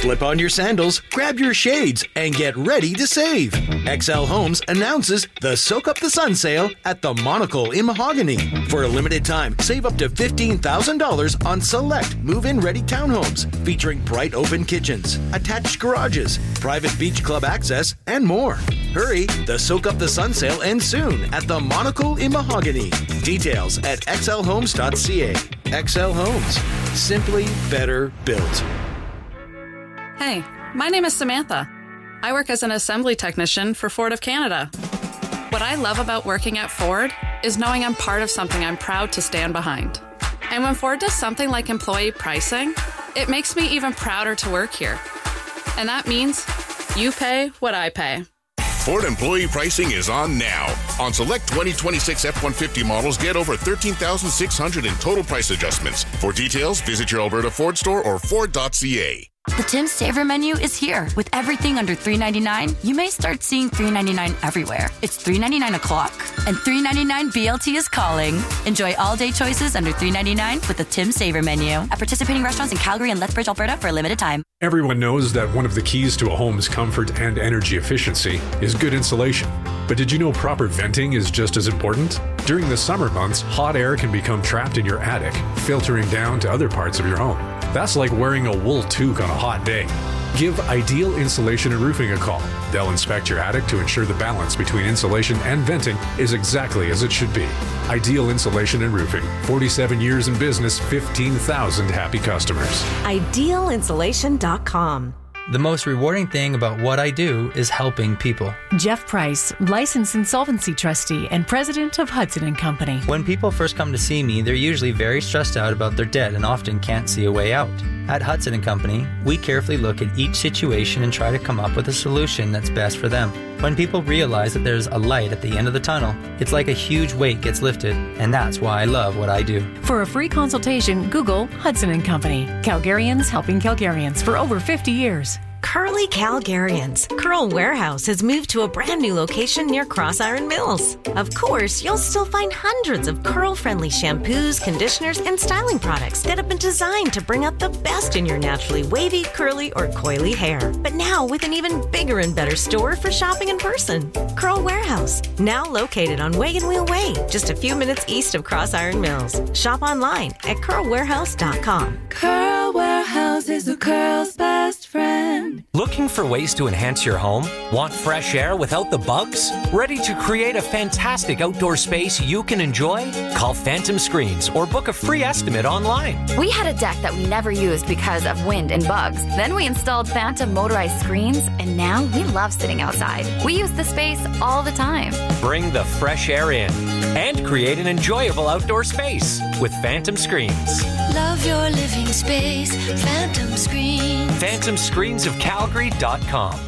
Slip on your sandals, grab your shades, and get ready to save. XL Homes announces the Soak Up the Sun sale at the Monocle in Mahogany. For a limited time, save up to $15,000 on select move-in ready townhomes featuring bright open kitchens, attached garages, private beach club access, and more. Hurry, the Soak Up the Sun sale ends soon at the Monocle in Mahogany. Details at xlhomes.ca. XL Homes. Simply better built. Hey, my name is Samantha. I work as an assembly technician for Ford of Canada. What I love about working at Ford is knowing I'm part of something I'm proud to stand behind. And when Ford does something like employee pricing, it makes me even prouder to work here. And that means you pay what I pay. Ford employee pricing is on now. On select 2026 F-150 models, get over $13,600 in total price adjustments. For details, visit your Alberta Ford store or Ford.ca. The Tim's Saver menu is here. With everything under $3.99, you may start seeing $3.99 everywhere. It's $3.99 o'clock, and $3.99 BLT is calling. Enjoy all-day choices under $3.99 with the Tim's Saver menu at participating restaurants in Calgary and Lethbridge, Alberta for a limited time. Everyone knows that one of the keys to a home's comfort and energy efficiency is good insulation. But did you know proper venting is just as important? During the summer months, hot air can become trapped in your attic, filtering down to other parts of your home. That's like wearing a wool toque on a hot day. Give Ideal Insulation and Roofing a call. They'll inspect your attic to ensure the balance between insulation and venting is exactly as it should be. Ideal Insulation and Roofing. 47 years in business, 15,000 happy customers. IdealInsulation.com. The most rewarding thing about what I do is helping people. Jeff Price, licensed insolvency trustee and president of Hudson & Company. When people first come to see me, they're usually very stressed out about their debt and often can't see a way out. At Hudson & Company, we carefully look at each situation and try to come up with a solution that's best for them. When people realize that there's a light at the end of the tunnel, it's like a huge weight gets lifted, and that's why I love what I do. For a free consultation, Google Hudson & Company. Calgarians helping Calgarians for over 50 years. Curly Calgarians. Curl Warehouse has moved to a brand new location near Crossiron Mills. Of course, you'll still find hundreds of curl-friendly shampoos, conditioners, and styling products that have been designed to bring out the best in your naturally wavy, curly, or coily hair. But now with an even bigger and better store for shopping in person. Curl Warehouse, now located on Wagon Wheel Way, just a few minutes east of Crossiron Mills. Shop online at curlwarehouse.com. Curl Warehouse is the curl's best friend. Looking for ways to enhance your home? Want fresh air without the bugs? Ready to create a fantastic outdoor space you can enjoy? Call Phantom Screens or book a free estimate online. We had a deck that we never used because of wind and bugs. Then we installed Phantom motorized screens, and now we love sitting outside. We use the space all the time. Bring the fresh air in and create an enjoyable outdoor space with Phantom Screens. Love your living space, Phantom Screens. PhantomScreensofCalgary.com.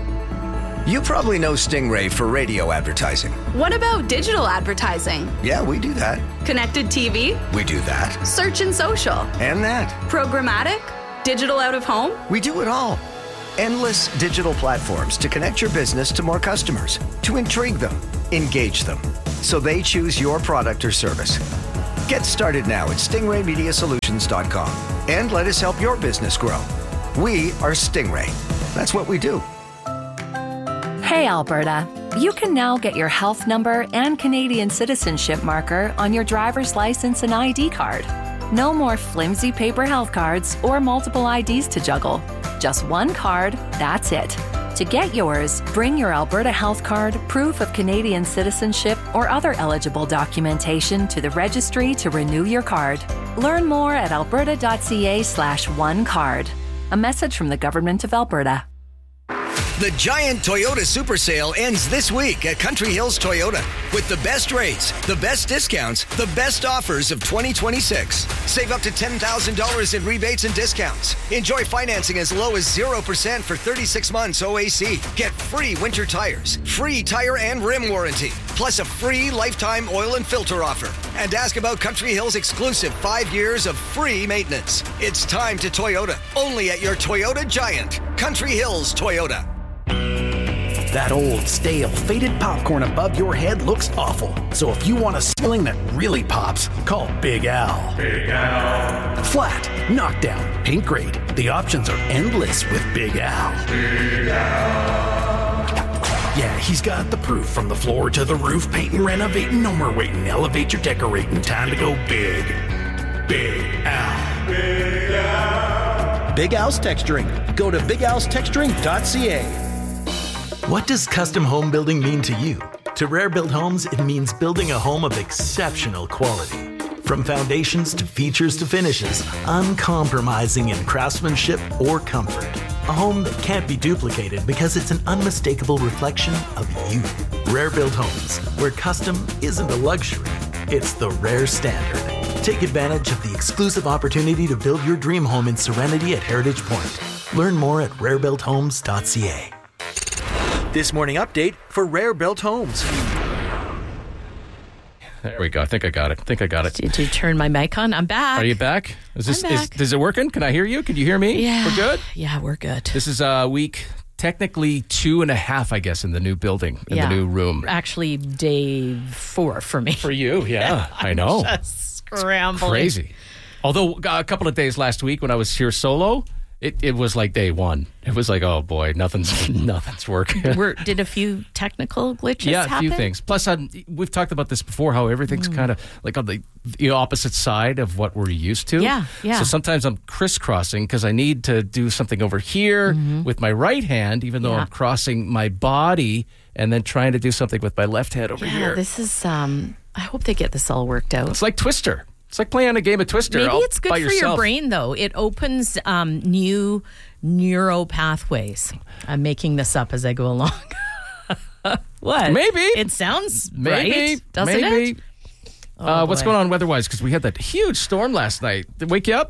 You probably know Stingray for radio advertising. What about digital advertising? Yeah, we do that. Connected TV? We do that. Search and social? And that. Programmatic? Digital out of home? We do it all. Endless digital platforms to connect your business to more customers, to intrigue them, engage them, so they choose your product or service. Get started now at stingraymediasolutions.com and let us help your business grow. We are Stingray. That's what we do. Hey, Alberta. You can now get your health number and Canadian citizenship marker on your driver's license and ID card. No more flimsy paper health cards or multiple IDs to juggle. Just one card, that's it. To get yours, bring your Alberta Health Card, proof of Canadian citizenship, or other eligible documentation to the registry to renew your card. Learn more at alberta.ca/onecard. A message from the Government of Alberta. The Giant Toyota Super Sale ends this week at Country Hills Toyota with the best rates, the best discounts, the best offers of 2026. Save up to $10,000 in rebates and discounts. Enjoy financing as low as 0% for 36 months OAC. Get free winter tires, free tire and rim warranty, plus a free lifetime oil and filter offer. And ask about Country Hills' exclusive 5 years of free maintenance. It's time to Toyota, only at your Toyota Giant. Country Hills Toyota. That old, stale, faded popcorn above your head looks awful. So if you want a ceiling that really pops, call Big Al. Big Al. Flat, knockdown, paint grade. The options are endless with Big Al. Big Al. Yeah, he's got the proof from the floor to the roof. Painting, renovating, no more waiting. Elevate your decorating. Time to go big. Big Al. Big Al. Big Al's Texturing. Go to bigalstexturing.ca. What does custom home building mean to you? To Rare Built Homes, it means building a home of exceptional quality. From foundations to features to finishes, uncompromising in craftsmanship or comfort. A home that can't be duplicated because it's an unmistakable reflection of you. Rare Built Homes, where custom isn't a luxury, it's the rare standard. Take advantage of the exclusive opportunity to build your dream home in serenity at Heritage Point. Learn more at rarebuilthomes.ca. This morning update for Rare Built Homes. There we go. I think I got it. Did you turn my mic on? I'm back. Are you back? I'm back. Is it working? Can I hear you? Can you hear me? Yeah. We're good? Yeah, we're good. This is week, technically 2.5, I guess, in the new building, in the new room. Actually, day 4 for me. For you, yeah. I know. Just scrambling. Crazy. Although a couple of days last week when I was here solo, it was like day 1. It was like, oh boy, nothing's working. Did a few technical glitches happen? Yeah, a few things. Plus, we've talked about this before, how everything's kind of like on the opposite side of what we're used to. Yeah. So sometimes I'm crisscrossing because I need to do something over here with my right hand, even though I'm crossing my body and then trying to do something with my left hand over here. This is, I hope they get this all worked out. It's like Twister. It's like playing a game of Twister. Maybe it's good for yourself. your brain, though. It opens new neuro pathways. I'm making this up as I go along. What? Maybe. It sounds right, doesn't it? What's going on weather-wise? Because we had that huge storm last night. Did it wake you up?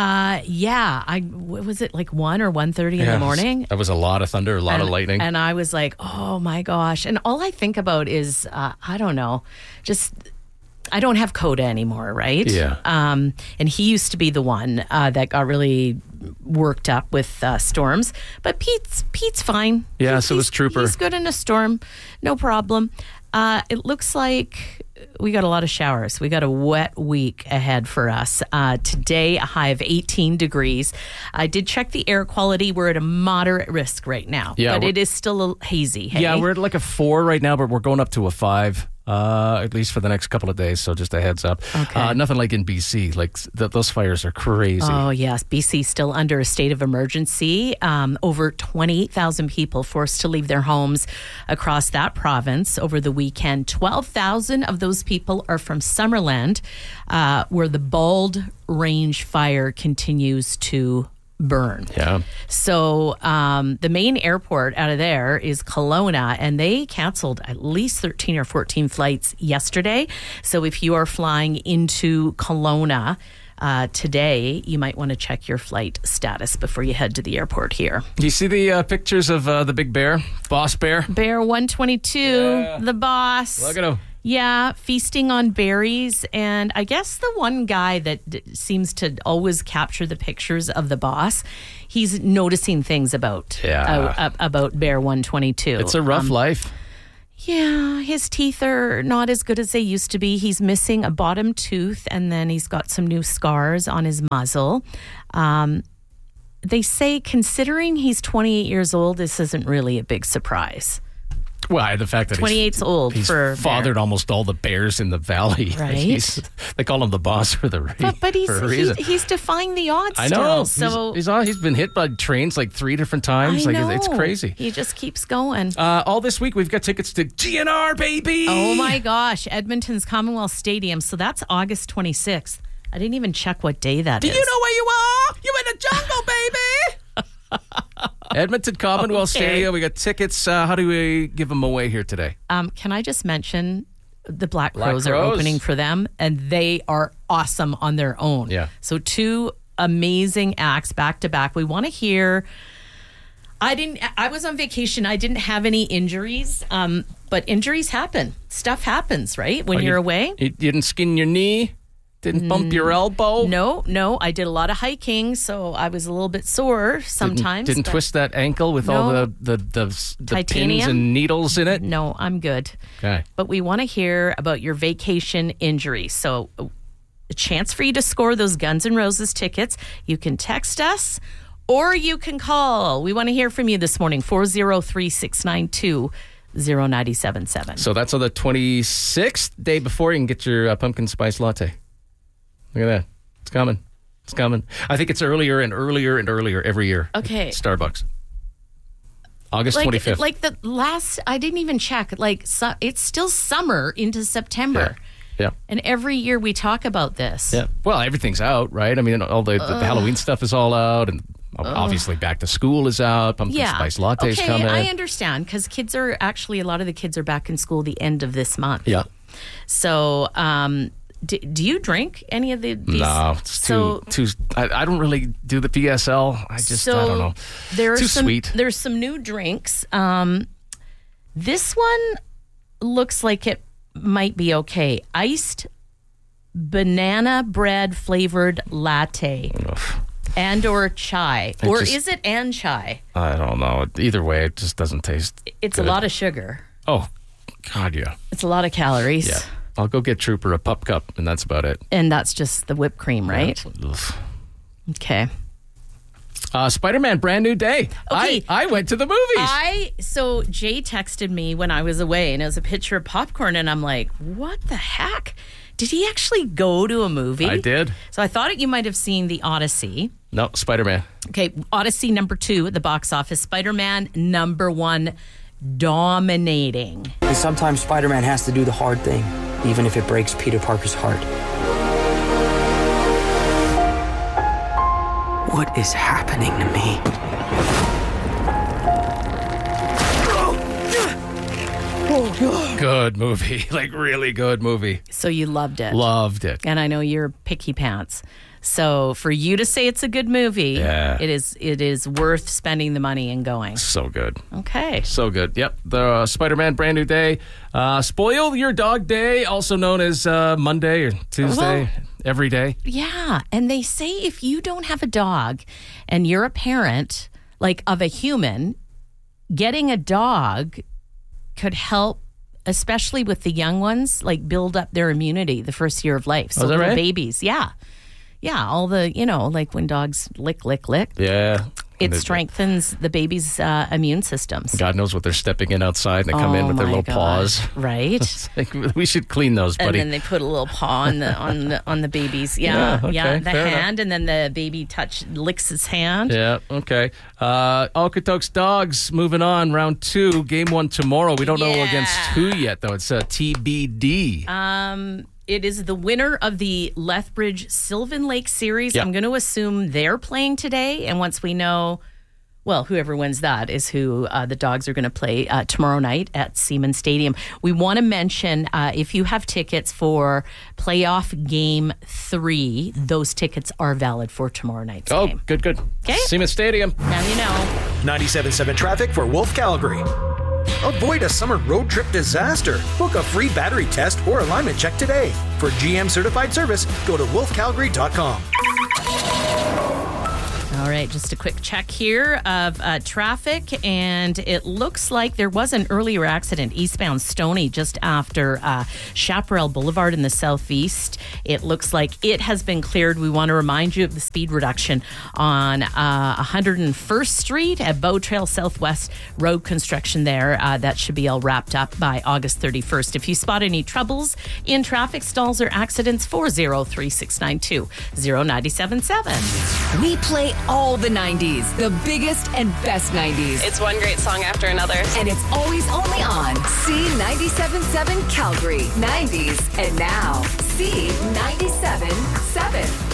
Yeah. Was it like 1 or 1:30 in the morning? That was a lot of thunder, a lot of lightning. And I was like, oh my gosh. And all I think about is, I don't know, just... I don't have Coda anymore, right? Yeah. And he used to be the one that got really worked up with storms. But Pete's fine. Yeah, so was Trooper. He's good in a storm. No problem. It looks like we got a lot of showers. We got a wet week ahead for us. Today, a high of 18 degrees. I did check the air quality. We're at a moderate risk right now. Yeah, but it is still hazy. Hey? Yeah, we're at like a 4 right now, but we're going up to a 5. At least for the next couple of days, so just a heads up. Okay. Nothing like in BC. Like those fires are crazy. Oh, yes. BC still under a state of emergency. Over 28,000 people forced to leave their homes across that province over the weekend. 12,000 of those people are from Summerland, where the Bald Range fire continues to burn. Yeah. So the main airport out of there is Kelowna, and they canceled at least 13 or 14 flights yesterday. So if you are flying into Kelowna today, you might want to check your flight status before you head to the airport here. Do you see the pictures of the big bear, Boss Bear? Bear 122, the boss. Look at him. Yeah, feasting on berries. And I guess the one guy that seems to always capture the pictures of the boss, he's noticing things about Bear 122. It's a rough life. Yeah, his teeth are not as good as they used to be. He's missing a bottom tooth, and then he's got some new scars on his muzzle. They say, considering he's 28 years old, this isn't really a big surprise. Well, the fact that 28's old he's for fathered almost all the bears in the valley. Right. They call him the boss for a reason. He's defying the odds. I know. So he's been hit by trains like 3 different times. I know. It's crazy. He just keeps going. All this week we've got tickets to GNR, baby. Oh my gosh, Edmonton's Commonwealth Stadium. So that's August 26th. I didn't even check what day that is. Do you know where you are? You're in the jungle, baby. Edmonton Commonwealth Stadium. We got tickets. How do we give them away here today? Can I just mention the Black Crowes are opening for them, and they are awesome on their own. Yeah. So 2 amazing acts back to back. We want to hear. I was on vacation. I didn't have any injuries, but injuries happen. Stuff happens, right? When you're away. You didn't skin your knee? Didn't bump your elbow? No. I did a lot of hiking, so I was a little bit sore sometimes. Didn't twist that ankle with all the pins and needles in it? No, I'm good. Okay. But we want to hear about your vacation injury. So a chance for you to score those Guns N' Roses tickets. You can text us or you can call. We want to hear from you this morning, 403-692-0977. So that's on the 26th, day before you can get your pumpkin spice latte. Look at that. It's coming. It's coming. I think it's earlier and earlier and earlier every year. Okay. Starbucks. August 25th. Like the last, I didn't even check. It's still summer into September. Yeah. And every year we talk about this. Yeah. Well, everything's out, right? I mean, all the Halloween stuff is all out, and obviously back to school is out. Pumpkin spice lattes coming. I understand, because a lot of the kids are back in school the end of this month. Yeah. So, do you drink any of these? No, it's too. I don't really do the PSL. I don't know. Too sweet. There's some new drinks. This one looks like it might be okay. Iced banana bread flavored latte. And or chai. Is it and chai? I don't know. Either way, it just doesn't taste It's good. A lot of sugar. Oh, God, yeah. It's a lot of calories. Yeah. I'll go get Trooper a pup cup, and that's about it. And that's just the whipped cream, right? Yeah. Okay. Spider-Man Brand New Day. Okay. I went to the movies. So Jay texted me when I was away, and it was a picture of popcorn, and I'm like, what the heck? Did he actually go to a movie? I did. So I thought you might have seen The Odyssey. No, Spider-Man. Okay, Odyssey number 2 at the box office. Spider-Man number 1 dominating. And sometimes Spider-Man has to do the hard thing, even if it breaks Peter Parker's heart. What is happening to me? Good movie. Like, really good movie. So you loved it. Loved it. And I know you're picky pants. So for you to say it's a good movie, it is worth spending the money and going. So good. Okay. So good. Yep. The Spider-Man Brand New Day. Spoil Your Dog Day, also known as Monday or Tuesday, every day. Yeah. And they say if you don't have a dog and you're a parent, like of a human, getting a dog could help, especially with the young ones, like build up their immunity the first year of life. So is that little right? babies, yeah, all the like when dogs lick. Yeah. It strengthens the baby's immune systems. God knows what they're stepping in outside, and they come in with their little paws. Right. It's like, we should clean those, buddy. And then they put a little paw on the baby's. Yeah. Okay, the hand, and then the baby licks his hand. Yeah. Okay. Okotoks Dogs moving on, round 2, game 1 tomorrow. We don't know against who yet, though. It's TBD. It is the winner of the Lethbridge Sylvan Lake Series. Yep. I'm going to assume they're playing today. And once we know, whoever wins that is who the Dogs are going to play tomorrow night at Seaman Stadium. We want to mention, if you have tickets for playoff game 3, those tickets are valid for tomorrow night's game. Good. Okay. Seaman Stadium. Now you know. 97.7 traffic for Wolf Calgary. Avoid a summer road trip disaster. Book a free battery test or alignment check today. For GM certified service, go to wolfcalgary.com. All right, just a quick check here of traffic, and it looks like there was an earlier accident eastbound Stoney just after Chaparral Boulevard in the southeast. It looks like it has been cleared. We want to remind you of the speed reduction on 101st Street at Bow Trail Southwest road construction there. That should be all wrapped up by August 31st. If you spot any troubles in traffic, stalls, or accidents, 403-692-0977. We play all the 90s, the biggest and best 90s. It's one great song after another. And it's always only on C97.7 Calgary. 90s and now C97.7.